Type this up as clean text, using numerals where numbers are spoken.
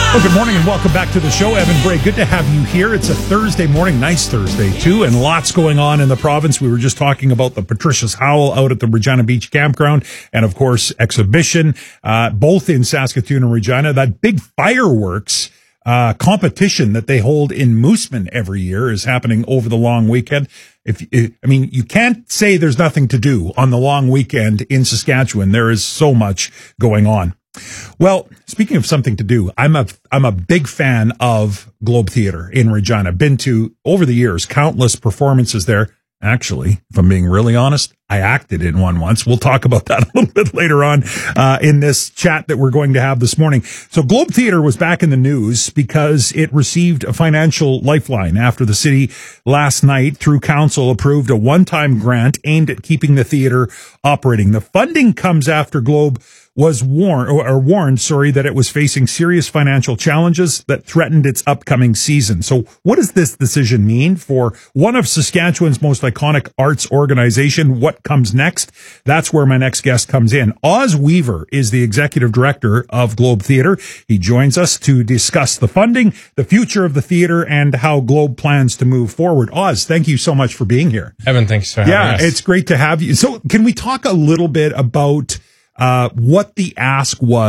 Well, good morning and welcome back to the show. Evan Bray, good to have you here. It's a Thursday morning, nice Thursday too, and lots going on in the province. We were just talking about the Patricia's Howl out at the Regina Beach Campground and, of course, exhibition, both in Saskatoon and Regina. That big fireworks competition that they hold in Mooseman every year is happening over the long weekend. You can't say there's nothing to do on the long weekend in Saskatchewan. There is so much going on. Well, speaking of something to do, I'm a big fan of Globe Theatre in Regina. Been to, over the years, countless performances there. Actually, if I'm being really honest, I acted in one once. We'll talk about that a little bit later on in this chat that we're going to have this morning. So Globe Theatre was back in the news because it received a financial lifeline after the city last night, through council, approved a one-time grant aimed at keeping the theatre operating. The funding comes after Globe was warned that it was facing serious financial challenges that threatened its upcoming season. So what does this decision mean for one of Saskatchewan's most iconic arts organization? What comes next? That's where my next guest comes in. Oz Weaver is the executive director of Globe Theatre. He joins us to discuss the funding, the future of the theatre, and how Globe plans to move forward. Oz, thank you so much for being here. Evan, thanks for having us. Yeah, it's great to have you. So can we talk a little bit about what the ask was